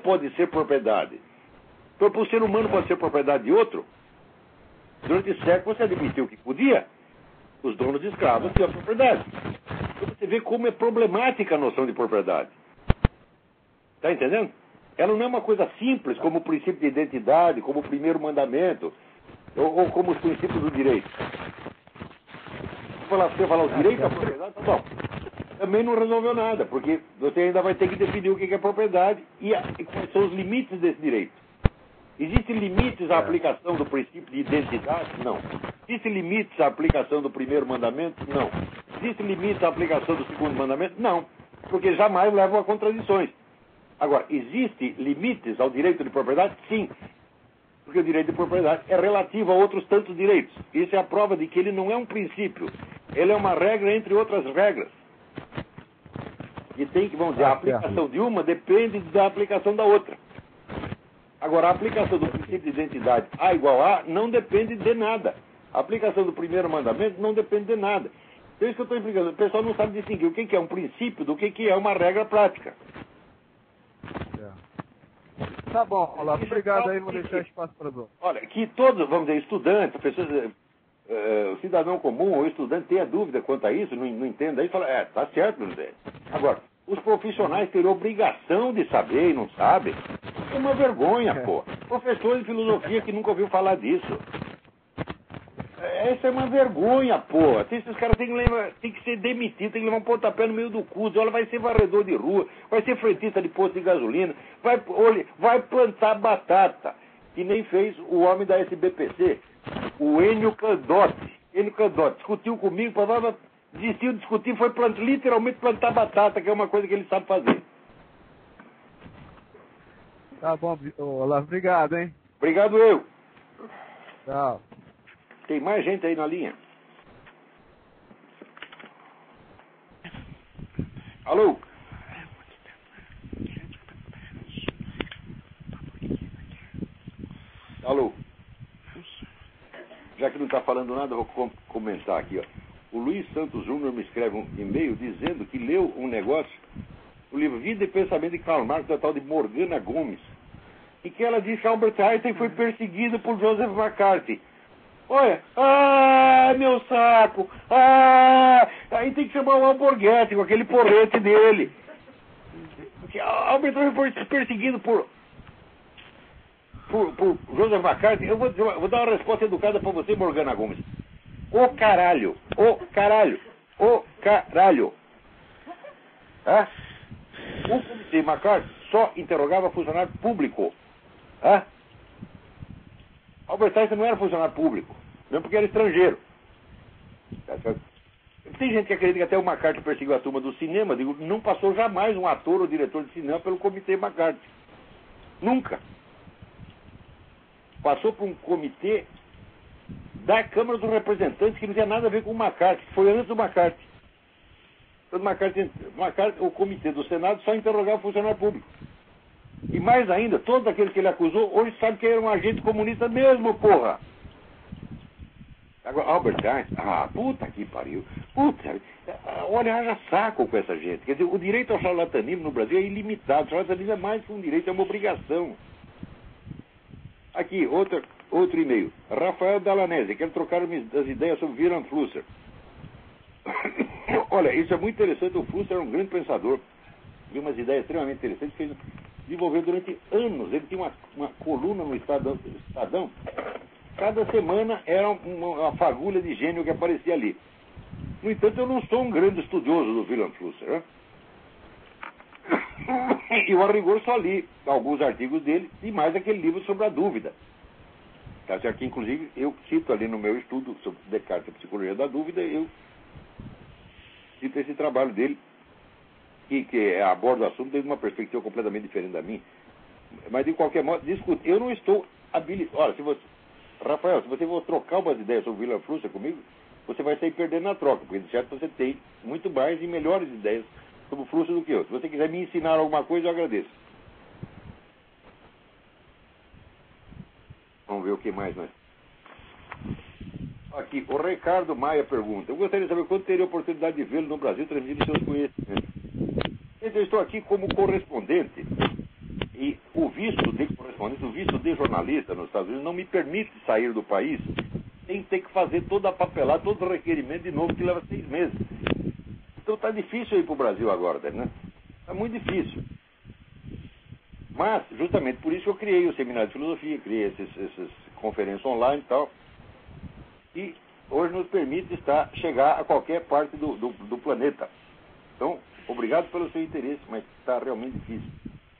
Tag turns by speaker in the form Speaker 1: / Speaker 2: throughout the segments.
Speaker 1: pode ser propriedade? Então, o ser humano pode ser propriedade de outro? Durante séculos você admitiu que podia. Os donos de escravos tinham propriedade. Então você vê como é problemática a noção de propriedade. Está entendendo? Ela não é uma coisa simples como o princípio de identidade, como o primeiro mandamento, ou como os princípios do direito. Você falar o direito à propriedade, tá bom. Também não resolveu nada, porque você ainda vai ter que definir o que é propriedade e quais são os limites desse direito. Existem limites à aplicação do princípio de identidade? Não. Existem limites à aplicação do primeiro mandamento? Não. Existem limites à aplicação do segundo mandamento? Não. Porque jamais levam a contradições. Agora, existem limites ao direito de propriedade? Sim. Porque o direito de propriedade é relativo a outros tantos direitos. Isso é a prova de que ele não é um princípio. Ele é uma regra entre outras regras. E tem que, vamos dizer, a aplicação de uma depende da aplicação da outra. Agora, a aplicação do princípio de identidade A igual A não depende de nada. A aplicação do primeiro mandamento não depende de nada. Então, isso que eu estou explicando. O pessoal não sabe distinguir o que é um princípio do que é uma regra prática.
Speaker 2: Tá bom, Olavo. Obrigado aí, vou deixar espaço para os outros.
Speaker 1: Olha, que todos, vamos dizer, estudantes, pessoas, o cidadão comum ou estudante tenha dúvida quanto a isso, não entenda isso, fala, tá certo, não sei. Agora, os profissionais teriam obrigação de saber e não sabem. É uma vergonha, pô. Professor de filosofia que nunca ouviu falar disso. Essa é uma vergonha, pô. Esses caras têm que ser demitidos, tem que levar um pontapé no meio do cu. Olha, vai ser varredor de rua, vai ser frentista de posto de gasolina, vai plantar batata. Que nem fez o homem da SBPC, o Enio Candotti. Enio Candotti discutiu comigo, desistiu de discutir, foi literalmente plantar batata, que é uma coisa que ele sabe fazer.
Speaker 2: Tá bom, Olavo. Obrigado, hein?
Speaker 1: Obrigado eu.
Speaker 2: Tchau.
Speaker 1: Tem mais gente aí na linha? Alô? Alô? Já que não está falando nada, eu vou comentar aqui, ó. O Luiz Santos Júnior me escreve um e-mail dizendo que leu um negócio, o livro Vida e Pensamento de Karl Marx, da tal de Morgana Gomes, e que ela diz que Albert Einstein foi perseguido por Joseph McCarthy. Olha, meu saco, aí tem que chamar o Alborguete com aquele porrete dele. Porque Albert Einstein foi perseguido por Joseph McCarthy. Eu vou dar uma resposta educada pra você, Morgana Gomes. O caralho. O comitê McCarthy só interrogava funcionário público. Albert Einstein não era funcionário público, mesmo porque era estrangeiro. Tem gente que acredita que até o McCarthy perseguiu a turma do cinema. Digo, não passou jamais um ator ou diretor de cinema pelo comitê McCarthy. Nunca. Passou por um comitê da Câmara dos Representantes que não tinha nada a ver com o McCarthy, que foi antes do McCarthy. Então, o comitê do Senado só interrogava o funcionário público. E mais ainda, todos aqueles que ele acusou, hoje sabem que ele era um agente comunista mesmo, porra. Agora, Albert Einstein, puta que pariu. Puta, olha, haja saco com essa gente. Quer dizer, o direito ao charlatanismo no Brasil é ilimitado. O charlatanismo é mais que um direito, é uma obrigação. Aqui, outro e-mail. Rafael Dalanese, quero trocar as ideias sobre Wilhelm Flusser. Olha, isso é muito interessante. O Flusser era um grande pensador. Viu umas ideias extremamente interessantes que ele desenvolveu durante anos. Ele tinha uma coluna no Estadão. Cada semana era uma fagulha de gênio que aparecia ali. No entanto, eu não sou um grande estudioso do Wilhelm Flusser. Né? Eu, a rigor, só li alguns artigos dele e mais aquele livro sobre a dúvida. Tá certo? Que, inclusive, eu cito ali no meu estudo sobre Descartes e a Psicologia da Dúvida, eu cito esse trabalho dele, que aborda o assunto desde uma perspectiva completamente diferente da minha. Mas, de qualquer modo, discute. Eu não estou habilitado. Olha, Rafael, se você for trocar umas ideias sobre Wilhelm Flusser comigo, você vai sair perdendo na troca, porque, de certo, você tem muito mais e melhores ideias sobre o Flusser do que eu. Se você quiser me ensinar alguma coisa, eu agradeço. Vamos ver o que mais nós. Aqui, o Ricardo Maia pergunta: eu gostaria de saber quando teria a oportunidade de vê-lo no Brasil transmitir seus conhecimentos. Eu estou aqui como correspondente E o visto de correspondente, o visto de jornalista nos Estados Unidos não me permite sair do país sem ter que fazer toda a papelada, todo o requerimento de novo, que leva 6 meses. Então está difícil ir para o Brasil agora, né? Está muito difícil. Mas, justamente por isso que eu criei o seminário de filosofia, criei essas conferências online e tal. E hoje nos permite chegar a qualquer parte do planeta. Então, obrigado pelo seu interesse, mas está realmente difícil.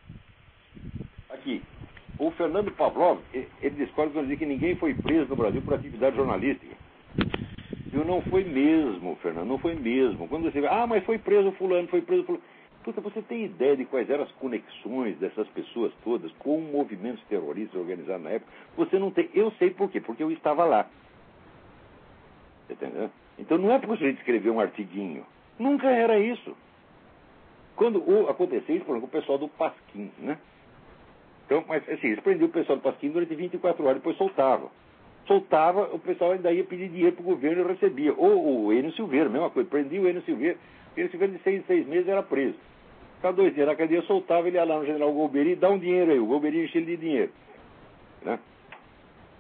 Speaker 1: Aqui, o Fernando Pavlov, ele discorda quando diz que ninguém foi preso no Brasil por atividade jornalística. E não foi mesmo, Fernando, não foi mesmo. Quando você mas foi preso fulano, foi preso fulano. Puta, você tem ideia de quais eram as conexões dessas pessoas todas com movimentos terroristas organizados na época? Você não tem. Eu sei por quê, porque eu estava lá. Entendeu? Então não é porque a gente escreveu um artiguinho. Nunca era isso. Quando aconteceu isso, por exemplo, com o pessoal do Pasquim, né? Então, mas assim, eles prendiam o pessoal do Pasquim durante 24 horas, depois soltavam. Soltava, o pessoal ainda ia pedir dinheiro para o governo e recebia. Ou o Enio Silveira, mesma coisa. Prendia o Enio Silveira. O Enio Silveira de 6 meses era preso. Ficava 2 dias na cadeia, soltava, ele ia lá no general Golbery e dá um dinheiro aí. O Golbery enchia ele de dinheiro. Né?